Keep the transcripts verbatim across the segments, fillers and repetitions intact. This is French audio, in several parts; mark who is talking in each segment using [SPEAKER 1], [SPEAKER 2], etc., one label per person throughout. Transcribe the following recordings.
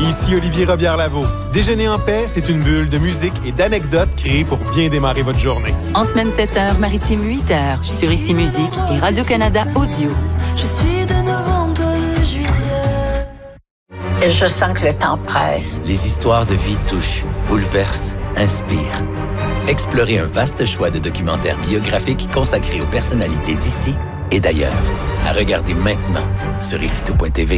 [SPEAKER 1] Ici Olivier Robillard-Lavaux. Déjeuner en paix, c'est une bulle de musique et d'anecdotes créées pour bien démarrer votre journée.
[SPEAKER 2] En semaine sept heures, Maritime huit heures, sur Ici Musique et Radio-Canada Audio.
[SPEAKER 3] Je suis de novembre de juillet.
[SPEAKER 4] Et je sens que le temps presse.
[SPEAKER 5] Les histoires de vie touchent, bouleversent, inspirent. Explorez un vaste choix de documentaires biographiques consacrés aux personnalités d'ici et d'ailleurs. À regarder maintenant sur ici tout point t v.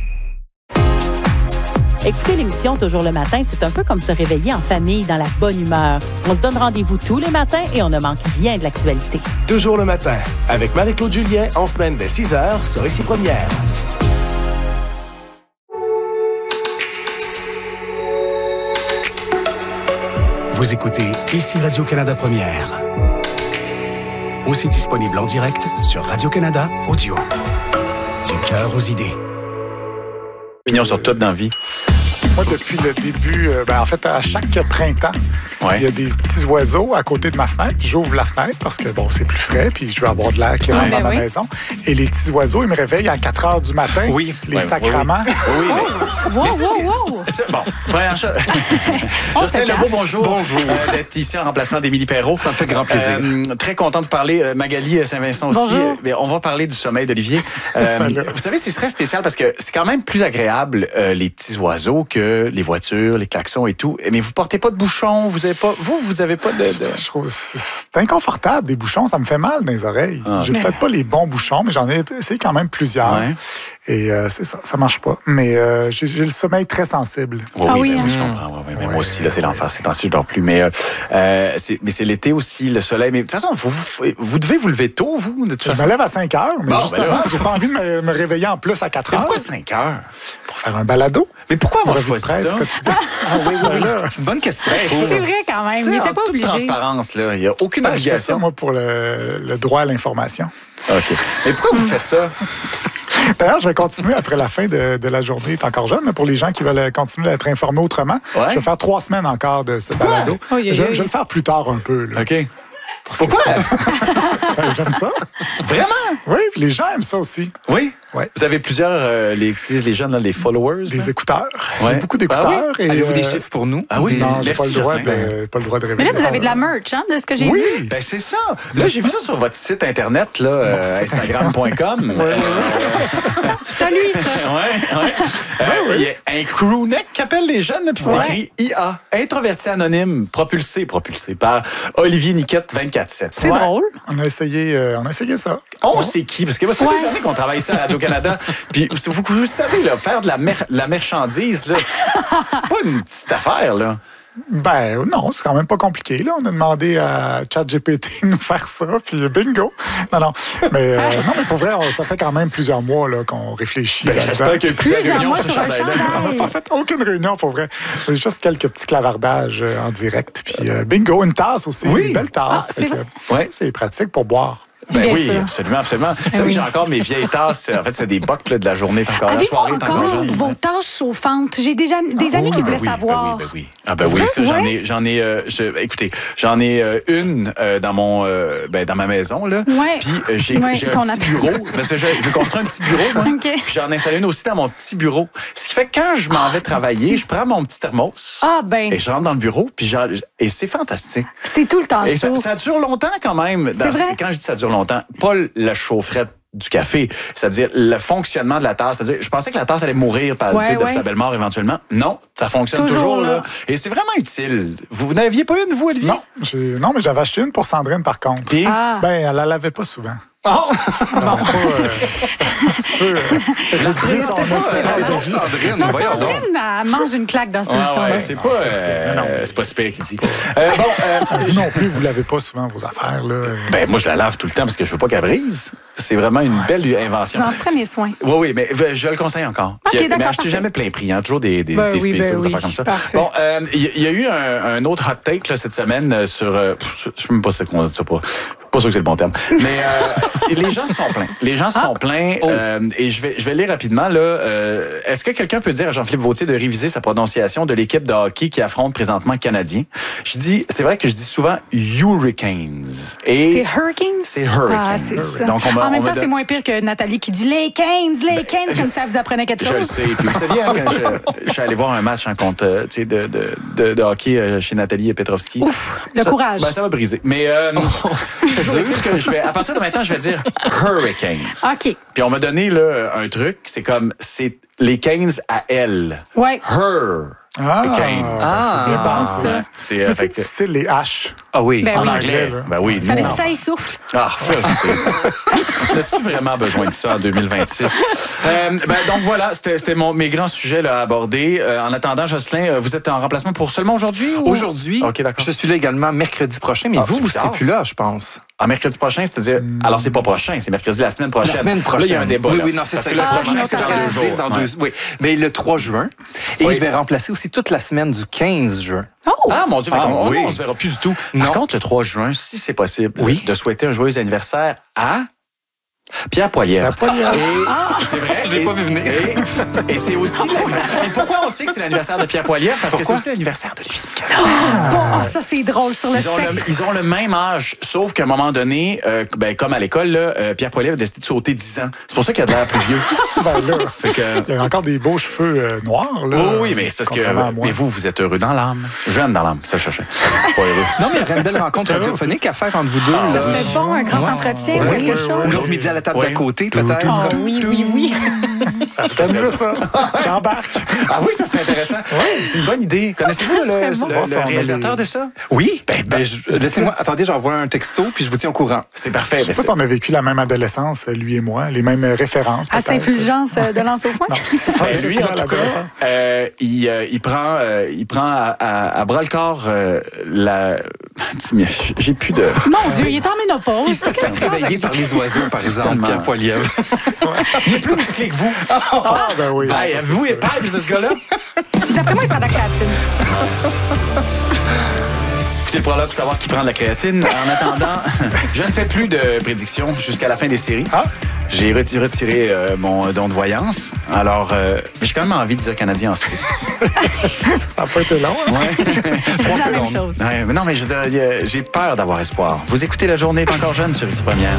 [SPEAKER 6] Écouter l'émission Toujours le matin, c'est un peu comme se réveiller en famille dans la bonne humeur. On se donne rendez-vous tous les matins et on ne manque rien de l'actualité.
[SPEAKER 7] Toujours le matin, avec Marie-Claude Julien, en semaine dès six heures sur Ici Première. Vous écoutez Ici Radio-Canada Première. Aussi disponible en direct sur Radio-Canada Audio. Du cœur aux idées.
[SPEAKER 8] Opinion sur tout dans la vie.
[SPEAKER 9] Moi, depuis le début, euh, ben, en fait, à chaque printemps,
[SPEAKER 8] ouais.
[SPEAKER 9] il y a des petits oiseaux à côté de ma fenêtre. J'ouvre la fenêtre parce que, bon, c'est plus frais, puis je veux avoir de l'air qui rentre
[SPEAKER 8] ouais,
[SPEAKER 9] dans
[SPEAKER 8] ben
[SPEAKER 9] ma
[SPEAKER 8] oui.
[SPEAKER 9] maison. Et les petits oiseaux, ils me réveillent à quatre heures du matin.
[SPEAKER 8] Oui.
[SPEAKER 9] Les
[SPEAKER 8] ouais,
[SPEAKER 9] sacrements.
[SPEAKER 8] Oui, oui. oui mais...
[SPEAKER 6] Wow,
[SPEAKER 8] mais ça,
[SPEAKER 6] wow, wow!
[SPEAKER 8] C'est... Bon, première chose. Jocelyn Lebeau, bonjour. Bonjour. Euh, d'être ici en remplacement d'Émilie Perrault.
[SPEAKER 10] Ça me fait grand plaisir.
[SPEAKER 8] Euh, très content de parler. Euh, Magali Saint-Vincent aussi.
[SPEAKER 6] Bonjour.
[SPEAKER 8] Euh, on va parler du sommeil d'Olivier. Euh, vous savez, c'est très spécial parce que c'est quand même plus agréable, euh, les petits oiseaux, que les voitures, les klaxons et tout. Mais vous portez pas de bouchons, vous avez pas, vous, vous avez pas de, de...
[SPEAKER 9] Je trouve c'est inconfortable, des bouchons, ça me fait mal dans les oreilles.
[SPEAKER 8] Ah.
[SPEAKER 9] J'ai peut-être pas les bons bouchons, mais j'en ai essayé quand même plusieurs.
[SPEAKER 8] Ouais.
[SPEAKER 9] Et euh, c'est ça, ça marche pas. Mais euh, j'ai, j'ai le sommeil très sensible.
[SPEAKER 8] Oui,
[SPEAKER 6] Ah
[SPEAKER 8] oui,
[SPEAKER 6] oui,
[SPEAKER 8] ben,
[SPEAKER 6] hein.
[SPEAKER 8] oui, je comprends. Oui, oui, mais moi aussi, là, c'est l'enfer. Ces temps-ci, je dors plus. Mais, euh, c'est, mais c'est l'été aussi, le soleil. Mais de toute façon, vous, vous, vous devez vous lever tôt, vous, de toute
[SPEAKER 9] Je
[SPEAKER 8] façon.
[SPEAKER 9] me lève à cinq heures, mais
[SPEAKER 8] Bon,
[SPEAKER 9] justement,
[SPEAKER 8] ben là.
[SPEAKER 9] j'ai pas envie de me, me réveiller en plus à quatre
[SPEAKER 8] Mais
[SPEAKER 9] heures.
[SPEAKER 8] pourquoi cinq heures?
[SPEAKER 9] Pour faire un balado.
[SPEAKER 8] Mais pourquoi avoir
[SPEAKER 9] Revue de
[SPEAKER 8] choisi
[SPEAKER 9] presse
[SPEAKER 8] ça?
[SPEAKER 9] quotidien.
[SPEAKER 8] Ah oui, oui, oui.
[SPEAKER 9] Là,
[SPEAKER 10] C'est une bonne question.
[SPEAKER 8] Ben,
[SPEAKER 6] C'est vrai quand même, il n'était pas
[SPEAKER 8] toute
[SPEAKER 6] obligé.
[SPEAKER 8] transparence, là. Il n'y a aucune
[SPEAKER 9] ben, je fais ça,
[SPEAKER 8] obligation.
[SPEAKER 9] moi, pour le, le droit à l'information.
[SPEAKER 8] OK. Mais pourquoi vous faites ça?
[SPEAKER 9] D'ailleurs, je vais continuer après la fin de, de la journée. Il est encore jeune, mais pour les gens qui veulent continuer d'être informés autrement,
[SPEAKER 8] Ouais.
[SPEAKER 9] je vais faire trois semaines encore de ce balado.
[SPEAKER 6] Oui, oui,
[SPEAKER 9] je,
[SPEAKER 6] oui.
[SPEAKER 9] je vais le faire plus tard un peu. Là.
[SPEAKER 8] OK.
[SPEAKER 9] Parce que,
[SPEAKER 8] Pourquoi?
[SPEAKER 9] ben, j'aime ça.
[SPEAKER 8] Vraiment?
[SPEAKER 9] Oui, puis les gens aiment ça aussi.
[SPEAKER 8] Oui?
[SPEAKER 9] Ouais.
[SPEAKER 8] Vous avez plusieurs, euh, les, disent les jeunes, là, les followers?
[SPEAKER 9] Des
[SPEAKER 8] là?
[SPEAKER 9] écouteurs.
[SPEAKER 8] Ouais.
[SPEAKER 9] J'ai beaucoup d'écouteurs.
[SPEAKER 8] Ah
[SPEAKER 9] et,
[SPEAKER 10] Avez-vous des
[SPEAKER 9] euh,
[SPEAKER 10] chiffres pour nous?
[SPEAKER 8] Ah oui,
[SPEAKER 9] Non, j'ai
[SPEAKER 8] merci,
[SPEAKER 9] pas le, droit
[SPEAKER 8] Jocelyn.
[SPEAKER 9] de, pas le droit de
[SPEAKER 6] Mais
[SPEAKER 9] révéler
[SPEAKER 6] là, vous
[SPEAKER 9] ça.
[SPEAKER 6] avez de la merch, hein, de ce que j'ai
[SPEAKER 9] Oui.
[SPEAKER 6] vu.
[SPEAKER 8] Ben c'est ça. Là, j'ai vu ça sur votre site internet, là, euh, instagram point com. Euh,
[SPEAKER 6] C'est à lui, ça.
[SPEAKER 8] ouais, ouais. Euh, Il y a un crewneck qui appelle les jeunes, là, puis c'est
[SPEAKER 6] Ouais.
[SPEAKER 8] écrit I A, introverti anonyme, propulsé, propulsé par Olivier Niquette vingt-quatre sept.
[SPEAKER 6] C'est drôle.
[SPEAKER 9] On a essayé, euh, on a essayé ça.
[SPEAKER 8] On sait qui, parce que ça fait des années qu'on travaille ici à Radio-Canada. Puis vous, vous, vous savez, là, faire de la, mer- la marchandise, là, c'est pas une petite affaire, là.
[SPEAKER 9] Ben non, c'est quand même pas compliqué. Là. On a demandé à ChatGPT de nous faire ça, puis bingo. Non, non. Mais, euh, non, mais pour vrai, on- ça fait quand même plusieurs mois là, qu'on réfléchit.
[SPEAKER 8] Ben,
[SPEAKER 9] là-dedans.
[SPEAKER 8] j'espère qu'il y a eu plusieurs
[SPEAKER 6] Plusieurs
[SPEAKER 8] réunions
[SPEAKER 6] mois
[SPEAKER 8] sur ce
[SPEAKER 6] sur un
[SPEAKER 8] chandail-là.
[SPEAKER 9] On n'a
[SPEAKER 6] chandail.
[SPEAKER 9] pas fait aucune réunion, pour vrai. C'est juste quelques petits clavardages euh, en direct. Puis euh, bingo, une tasse aussi.
[SPEAKER 8] Oui.
[SPEAKER 9] Une belle tasse.
[SPEAKER 6] Ah,
[SPEAKER 9] Fait
[SPEAKER 6] c'est
[SPEAKER 9] que,
[SPEAKER 6] vrai.
[SPEAKER 9] ça,
[SPEAKER 8] Ouais.
[SPEAKER 9] c'est pratique pour boire.
[SPEAKER 8] Ben
[SPEAKER 6] Bien
[SPEAKER 8] oui,
[SPEAKER 6] sûr.
[SPEAKER 8] absolument, absolument. Vous savez
[SPEAKER 6] oui.
[SPEAKER 8] que j'ai encore mes vieilles tasses. En fait, c'est des bocs là, de la journée. Est encore la
[SPEAKER 6] Avez-vous
[SPEAKER 8] soirée est encore
[SPEAKER 6] encore
[SPEAKER 8] jeune.
[SPEAKER 6] vos tâches chauffantes? J'ai déjà des amis qui voulaient
[SPEAKER 8] Ben oui,
[SPEAKER 6] savoir.
[SPEAKER 8] Ben oui, ben oui. Ah ben oui, ça, j'en ai, j'en ai, euh, je- écoutez, j'en ai euh, une euh, dans mon, euh, ben, dans ma maison là.
[SPEAKER 6] Ouais.
[SPEAKER 8] Puis euh, j'ai,
[SPEAKER 6] Ouais,
[SPEAKER 8] j'ai un
[SPEAKER 6] qu'on
[SPEAKER 8] petit
[SPEAKER 6] appelle-
[SPEAKER 8] bureau parce que j'ai, je construis un petit bureau. Moi.
[SPEAKER 6] OK.
[SPEAKER 8] Puis j'en ai installé une aussi dans mon petit bureau. Ce qui fait que quand je m'en vais travailler, je prends mon petit thermos.
[SPEAKER 6] Ah ben,
[SPEAKER 8] Et je rentre dans le bureau, puis j'en- et c'est fantastique.
[SPEAKER 6] c'est tout le temps
[SPEAKER 8] Et ça,
[SPEAKER 6] chaud.
[SPEAKER 8] ça dure longtemps quand même. Dans-
[SPEAKER 6] C'est vrai.
[SPEAKER 8] Quand je dis ça dure longtemps, pas la chaufferette du café, c'est-à-dire le fonctionnement de la tasse. C'est-à-dire, je pensais que la tasse allait mourir par,
[SPEAKER 6] Ouais,
[SPEAKER 8] tu sais, de
[SPEAKER 6] ouais.
[SPEAKER 8] sa belle mort éventuellement. Non, ça fonctionne toujours,
[SPEAKER 6] Toujours,
[SPEAKER 8] là.
[SPEAKER 6] là.
[SPEAKER 8] Et c'est vraiment utile. Vous, vous n'aviez pas une, vous, Olivier?
[SPEAKER 9] Non, j'ai- non, mais j'avais acheté une pour Sandrine, par contre.
[SPEAKER 8] Puis?
[SPEAKER 6] Ah.
[SPEAKER 9] Ben, elle la lavait pas souvent.
[SPEAKER 8] Oh!
[SPEAKER 9] Ça m'a pas, euh, un petit peu... Euh, réduit son
[SPEAKER 10] C'est pas,
[SPEAKER 9] espérance
[SPEAKER 10] euh,
[SPEAKER 9] de
[SPEAKER 10] non,
[SPEAKER 9] vie.
[SPEAKER 10] Sandrine,
[SPEAKER 6] Non,
[SPEAKER 10] voyons donc.
[SPEAKER 6] Sandrine, elle mange une claque dans cette
[SPEAKER 8] Ouais,
[SPEAKER 6] émission-là.
[SPEAKER 8] ouais, c'est pas,
[SPEAKER 9] c'est pas si pire.
[SPEAKER 8] euh,
[SPEAKER 9] Non, non.
[SPEAKER 8] c'est pas super qu'il dit. Euh, bon, euh,
[SPEAKER 9] Vous non plus, vous lavez pas souvent vos affaires, là.
[SPEAKER 8] ben, moi, je la lave tout le temps parce que je veux pas qu'elle brise. C'est vraiment une belle invention.
[SPEAKER 6] Vous en prenez soin.
[SPEAKER 8] Oui, oui, mais euh, je le conseille encore.
[SPEAKER 6] OK,
[SPEAKER 8] Puis, euh,
[SPEAKER 6] d'accord,
[SPEAKER 8] mais achetez
[SPEAKER 6] parfait.
[SPEAKER 8] jamais plein prix, hein, toujours des, des,
[SPEAKER 6] Ben
[SPEAKER 8] des
[SPEAKER 6] oui,
[SPEAKER 8] spéciaux,
[SPEAKER 6] ben
[SPEAKER 8] des
[SPEAKER 6] oui,
[SPEAKER 8] affaires comme ça.
[SPEAKER 6] parfait.
[SPEAKER 8] Bon, il euh, y, y a eu un, un autre hot take là, cette semaine euh, sur... Euh, je ne sais même pas ce qu'on dit ça pour... pas sûr que c'est le bon terme. Mais euh, les gens se sont plaints. Les gens se sont plaints.
[SPEAKER 10] Oh.
[SPEAKER 8] Euh, et je vais, je vais lire rapidement. Là. Euh, est-ce que quelqu'un peut dire à Jean-Philippe Vautier de réviser sa prononciation de l'équipe de hockey qui affronte présentement le Canadien? Je dis, c'est vrai que je dis souvent Hurricanes. Et
[SPEAKER 11] C'est Hurricanes?
[SPEAKER 8] c'est Hurricanes.
[SPEAKER 11] Ah, c'est ça.
[SPEAKER 8] Donc, on va,
[SPEAKER 11] en même
[SPEAKER 8] on va
[SPEAKER 11] temps,
[SPEAKER 8] de-
[SPEAKER 11] c'est moins pire que Nathalie qui dit les Canes, les Canes, comme ça vous apprenez quelque
[SPEAKER 8] Je le
[SPEAKER 11] chose.
[SPEAKER 8] sais. Puis vous saviez, hein, quand je, je suis allé voir un match hein, contre, euh, tu sais, de, de, de, de hockey euh, chez Nathalie Petrovski.
[SPEAKER 11] Ouf, le
[SPEAKER 8] Ça-
[SPEAKER 11] courage.
[SPEAKER 8] Ben, ça m'a brisé. Mais euh, je veux dire que je vais, à partir de maintenant, je vais dire Hurricanes.
[SPEAKER 11] OK.
[SPEAKER 8] Puis on m'a donné là, un truc, c'est comme, c'est les Canes à elle.
[SPEAKER 11] Ouais.
[SPEAKER 8] Her.
[SPEAKER 9] Ah,
[SPEAKER 8] Canes.
[SPEAKER 9] ah,
[SPEAKER 11] C'est bon, ça.
[SPEAKER 8] Ouais. C'est, euh,
[SPEAKER 9] Mais
[SPEAKER 8] fait
[SPEAKER 9] c'est
[SPEAKER 8] que-
[SPEAKER 9] difficile, les H.
[SPEAKER 10] Ah oui.
[SPEAKER 11] Ben
[SPEAKER 8] en
[SPEAKER 11] oui.
[SPEAKER 8] anglais.
[SPEAKER 9] là.
[SPEAKER 8] Ben oui.
[SPEAKER 11] Ça
[SPEAKER 8] nous,
[SPEAKER 11] veut dire
[SPEAKER 8] on-
[SPEAKER 11] ça, il souffle.
[SPEAKER 8] Ah, je sais. As-tu vraiment besoin de ça en deux mille vingt-six? Euh, ben, donc voilà, c'était, c'était mon, mes grands sujets là, à aborder. Euh, en attendant, Jocelyn, euh, vous êtes en remplacement pour seulement aujourd'hui? Ou...
[SPEAKER 10] Aujourd'hui,
[SPEAKER 8] OK, d'accord.
[SPEAKER 10] je suis là également mercredi prochain, mais
[SPEAKER 8] Ah,
[SPEAKER 10] vous,
[SPEAKER 8] c'est
[SPEAKER 10] vous serez
[SPEAKER 8] bizarre.
[SPEAKER 10] plus là, je pense.
[SPEAKER 8] En mercredi prochain, c'est-à-dire... Alors, c'est pas prochain, c'est mercredi la semaine prochaine.
[SPEAKER 10] La semaine prochaine.
[SPEAKER 8] Là, il y a un débat.
[SPEAKER 10] Oui,
[SPEAKER 8] là.
[SPEAKER 10] oui, non, c'est
[SPEAKER 8] Parce
[SPEAKER 10] ça.
[SPEAKER 8] que le
[SPEAKER 11] Ah,
[SPEAKER 8] prochain,
[SPEAKER 11] non,
[SPEAKER 8] c'est
[SPEAKER 11] t'as
[SPEAKER 8] dans
[SPEAKER 11] raison.
[SPEAKER 8] deux jours.
[SPEAKER 10] Dans
[SPEAKER 8] Ouais.
[SPEAKER 10] deux, oui. Mais le trois juin. Et
[SPEAKER 8] Oui.
[SPEAKER 10] je vais remplacer aussi toute la semaine du quinze juin.
[SPEAKER 11] Oh!
[SPEAKER 8] Ah, mon Dieu, fait
[SPEAKER 10] Ah,
[SPEAKER 8] qu'on-
[SPEAKER 10] oui.
[SPEAKER 8] on ne se verra plus du tout.
[SPEAKER 10] Non.
[SPEAKER 8] Par contre, le trois juin, si c'est possible,
[SPEAKER 10] Oui.
[SPEAKER 8] de souhaiter un joyeux anniversaire à Pierre Poilievre.
[SPEAKER 9] Pierre Poilievre.
[SPEAKER 8] Et- C'est vrai,
[SPEAKER 10] Je l'ai
[SPEAKER 8] et-
[SPEAKER 10] pas vu venir.
[SPEAKER 8] Et, et c'est aussi l'anniversaire. Mais pourquoi on sait que c'est l'anniversaire de Pierre Poilievre? Parce
[SPEAKER 10] Pourquoi?
[SPEAKER 8] que c'est aussi l'anniversaire d'Olivier Niquel.
[SPEAKER 11] Bon, ah, ça, c'est drôle sur le
[SPEAKER 8] Ils ont,
[SPEAKER 11] sec.
[SPEAKER 8] le, ils ont le même âge, sauf qu'à un moment donné, euh, ben, comme à l'école, là, euh, Pierre Poilievre a décidé de sauter dix ans. C'est pour ça qu'il a de l'air plus vieux.
[SPEAKER 9] Ben là,
[SPEAKER 8] Fait que,
[SPEAKER 9] il y a encore des beaux cheveux euh, noirs. Là,
[SPEAKER 8] oh oui, mais c'est parce que.
[SPEAKER 9] contrairement à moi.
[SPEAKER 8] Mais vous, vous êtes heureux dans l'âme. Jeune dans l'âme, ça je cherchais. Pas heureux.
[SPEAKER 10] Non, mais il y aurait une belle rencontre
[SPEAKER 9] C'est vrai
[SPEAKER 10] radiophonique à faire entre vous deux.
[SPEAKER 8] Ah,
[SPEAKER 11] Ça
[SPEAKER 10] là.
[SPEAKER 11] serait bon, un grand
[SPEAKER 10] Ouais.
[SPEAKER 11] entretien,
[SPEAKER 10] Oui,
[SPEAKER 11] quelque
[SPEAKER 9] oui,
[SPEAKER 11] chose.
[SPEAKER 10] Ou l'autre midi à la table
[SPEAKER 8] Oui.
[SPEAKER 10] d'à côté, peut-être.
[SPEAKER 11] Ah oui, oui, oui.
[SPEAKER 9] Organisez ça. J'embarque.
[SPEAKER 8] Ah oui, ça serait intéressant. C'est une bonne idée. Connaissez-vous le,
[SPEAKER 11] serait
[SPEAKER 8] le-
[SPEAKER 11] bon.
[SPEAKER 8] le
[SPEAKER 9] Bon, ça, on a
[SPEAKER 8] réalisateur
[SPEAKER 9] les-
[SPEAKER 8] de ça?
[SPEAKER 10] Oui.
[SPEAKER 8] Ben,
[SPEAKER 10] Ben, je- laissez-moi. Attendez, j'envoie un texto, puis je vous tiens au courant.
[SPEAKER 8] C'est parfait.
[SPEAKER 9] Je sais
[SPEAKER 8] mais
[SPEAKER 9] pas
[SPEAKER 8] c'est-
[SPEAKER 9] si on a vécu la même adolescence, lui et moi, les mêmes références.
[SPEAKER 11] À
[SPEAKER 9] peut-être.
[SPEAKER 11] Saint-Fulgence euh, de Lance au foin?
[SPEAKER 9] Non,
[SPEAKER 8] Ben,
[SPEAKER 9] j'ai
[SPEAKER 8] lui,
[SPEAKER 9] vécu
[SPEAKER 8] en
[SPEAKER 9] à
[SPEAKER 8] tout cas,
[SPEAKER 9] l'adolescence.
[SPEAKER 8] euh, il, euh, il prend, euh, il prend à, à, à bras le corps euh, la. Mais j'ai plus de.
[SPEAKER 11] Mon Dieu, il est en ménopause.
[SPEAKER 10] Il se fait réveiller par les oiseaux, par exemple,
[SPEAKER 8] tellement-
[SPEAKER 10] Pierre Poilievre.
[SPEAKER 8] Il est plus musclé que vous.
[SPEAKER 9] Ah, ben oui.
[SPEAKER 8] Hey,
[SPEAKER 9] ça, c'est
[SPEAKER 8] vous
[SPEAKER 9] sûr.
[SPEAKER 8] et Pipes de ce gars-là?
[SPEAKER 11] D'après moi, il prend de la créatine.
[SPEAKER 8] Écoutez le prologue pour savoir qui prend de la créatine. En attendant, je ne fais plus de prédictions jusqu'à la fin des séries.
[SPEAKER 9] Ah.
[SPEAKER 8] J'ai retiré, retiré euh, mon don de voyance. Alors, euh, j'ai quand même envie de dire Canadien en six.
[SPEAKER 9] Ça n'a pas été long. Hein?
[SPEAKER 8] Ouais.
[SPEAKER 11] C'est la même chose.
[SPEAKER 8] Ouais, mais non, mais je veux dire, euh, j'ai peur d'avoir espoir. Vous écoutez La Journée est encore jeune sur Ici Première.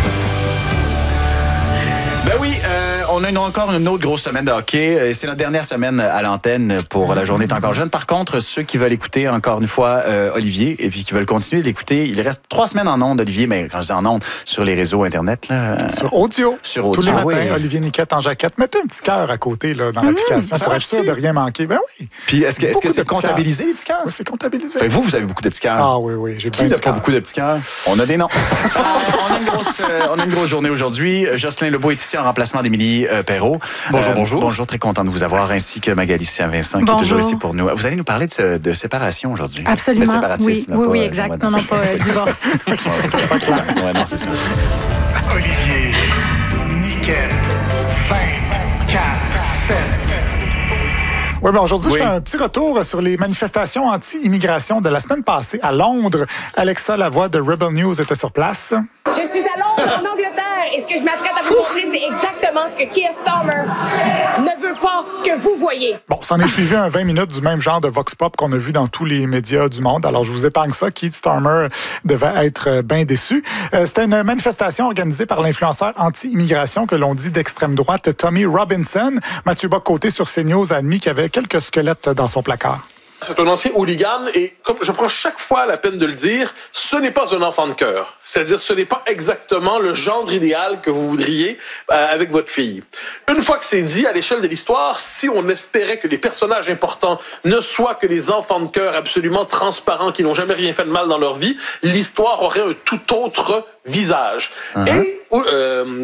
[SPEAKER 8] Ben oui, euh, on a une, encore une autre grosse semaine de hockey. Euh, C'est notre dernière semaine à l'antenne pour La Journée est encore jeune. Par contre, ceux qui veulent écouter encore une fois euh, Olivier et puis qui veulent continuer d'écouter, il reste trois semaines en ondes, Olivier, mais quand je dis en ondes, sur les réseaux Internet. Là, euh,
[SPEAKER 9] Sur audio.
[SPEAKER 8] Sur audio.
[SPEAKER 9] Tous les
[SPEAKER 8] Ah
[SPEAKER 9] matins,
[SPEAKER 8] oui.
[SPEAKER 9] Olivier Niquette en jaquette. Mettez un petit cœur à côté là, dans l'application
[SPEAKER 8] ça
[SPEAKER 9] pour être
[SPEAKER 8] marche-tu?
[SPEAKER 9] sûr de rien manquer. Ben oui.
[SPEAKER 8] Puis est-ce que est-ce que
[SPEAKER 9] Beaucoup
[SPEAKER 8] c'est
[SPEAKER 9] de petits
[SPEAKER 8] comptabilisé, les petits cœurs?
[SPEAKER 9] Oui, c'est comptabilisé.
[SPEAKER 8] Fait que vous, vous avez beaucoup de petits cœurs.
[SPEAKER 9] Ah oui, oui, j'ai
[SPEAKER 8] Qui
[SPEAKER 9] bien
[SPEAKER 8] n'a
[SPEAKER 9] du
[SPEAKER 8] pas
[SPEAKER 9] cœur.
[SPEAKER 8] beaucoup de petits cœurs? On a des noms. Euh, on, a une grosse, euh, on a une grosse journée aujourd'hui. Jocelyn Lebeau est ici en remplacement d'Émilie euh, Perrault.
[SPEAKER 10] Bonjour,
[SPEAKER 8] Euh,
[SPEAKER 10] bonjour.
[SPEAKER 8] Bonjour, très content de vous avoir, ainsi que Magali Saint-Vincent, qui est
[SPEAKER 11] Bonjour.
[SPEAKER 8] toujours ici pour nous. Vous allez nous parler de, ce- de séparation aujourd'hui.
[SPEAKER 11] Absolument.
[SPEAKER 8] De séparatisme,
[SPEAKER 11] Oui, oui,
[SPEAKER 8] pas,
[SPEAKER 11] oui,
[SPEAKER 8] euh,
[SPEAKER 11] exact.
[SPEAKER 8] ouais,
[SPEAKER 11] Non, non,
[SPEAKER 8] c'est-
[SPEAKER 11] pas euh, divorce.
[SPEAKER 8] Ouais, c'est pas clair. Ouais, non, c'est ça.
[SPEAKER 12] Olivier, Niquette, vingt-quatre sept.
[SPEAKER 9] Oui, ben aujourd'hui,
[SPEAKER 8] Oui.
[SPEAKER 9] je fais un petit retour sur les manifestations anti-immigration de la semaine passée à Londres. Alexa Lavoie de Rebel News était sur place.
[SPEAKER 13] Je suis à Londres, en Angleterre, et ce que je m'apprête à vous montrer, c'est exactement ce que Keir Starmer ne veut pas que vous voyez.
[SPEAKER 9] Bon, s'en est suivi un vingt minutes du même genre de vox pop qu'on a vu dans tous les médias du monde. Alors, je vous épargne ça. Keir Starmer devait être bien déçu. Euh, C'était une manifestation organisée par l'influenceur anti-immigration que l'on dit d'extrême droite, Tommy Robinson. Mathieu Bock-Côté sur CNews a admis qu'il y avait quelques squelettes dans son placard.
[SPEAKER 14] C'est un ancien hooligan et comme je prends chaque fois la peine de le dire, ce n'est pas un enfant de cœur. C'est-à-dire ce n'est pas exactement le gendre idéal que vous voudriez euh, avec votre fille. Une fois que c'est dit, à l'échelle de l'histoire, si on espérait que les personnages importants ne soient que des enfants de cœur absolument transparents qui n'ont jamais rien fait de mal dans leur vie, l'histoire aurait un tout autre visage.
[SPEAKER 15] Uh-huh.
[SPEAKER 14] Et euh,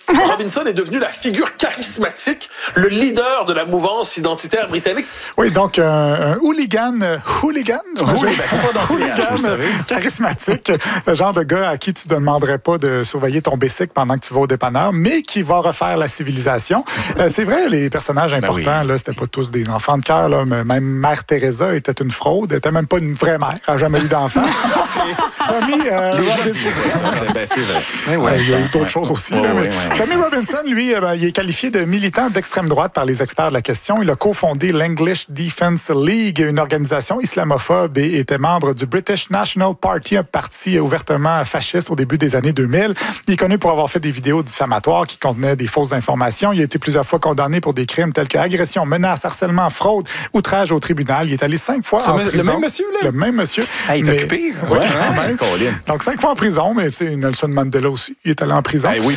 [SPEAKER 14] Robinson est devenu la figure charismatique, le leader de la mouvance identitaire britannique.
[SPEAKER 9] Oui, donc euh, un hooligan, euh, hooligan,
[SPEAKER 8] Oui, ben, faut pas danser les haches, vous
[SPEAKER 9] hooligan
[SPEAKER 8] savez.
[SPEAKER 9] charismatique, le genre de gars à qui tu ne demanderais pas de surveiller ton bicycle pendant que tu vas au dépanneur, mais qui va refaire la civilisation. Euh, c'est vrai, les personnages importants,
[SPEAKER 8] Ben oui.
[SPEAKER 9] là, c'était pas tous des enfants de cœur, là, mais même Mère Teresa était une fraude, elle était même pas une vraie mère, elle n'a jamais eu d'enfant. Tommy euh,
[SPEAKER 8] Les gens
[SPEAKER 9] Robinson.
[SPEAKER 8] disent vrai, c'est- ben, c'est vrai.
[SPEAKER 10] Mais ouais.
[SPEAKER 9] Ouais, il y a eu d'autres
[SPEAKER 8] Ouais.
[SPEAKER 9] choses aussi.
[SPEAKER 8] Ouais,
[SPEAKER 9] là, mais
[SPEAKER 8] ouais, ouais.
[SPEAKER 9] Tommy Robinson, lui, euh, ben, il est qualifié de militant d'extrême droite par les experts de la question. Il a cofondé l'English Defence League, une organisation islamophobe, et était membre du British National Party, un parti ouvertement fasciste au début des années deux mille. Il est connu pour avoir fait des vidéos diffamatoires qui contenaient des fausses informations. Il a été plusieurs fois condamné pour des crimes tels que agression, menace, harcèlement, fraude, outrage au tribunal. Il est allé cinq fois
[SPEAKER 10] C'est
[SPEAKER 9] en
[SPEAKER 10] le
[SPEAKER 9] prison.
[SPEAKER 10] même monsieur, là?
[SPEAKER 9] Le même monsieur.
[SPEAKER 10] Ah, il est
[SPEAKER 9] Mais-
[SPEAKER 10] occupé.
[SPEAKER 9] Oui,
[SPEAKER 8] Ouais,
[SPEAKER 9] quand
[SPEAKER 8] ouais,
[SPEAKER 9] même.
[SPEAKER 8] Colin.
[SPEAKER 9] Donc, cinq fois en prison, mais tu sais, Nelson Mandela aussi, il est allé en prison.
[SPEAKER 8] Ben oui,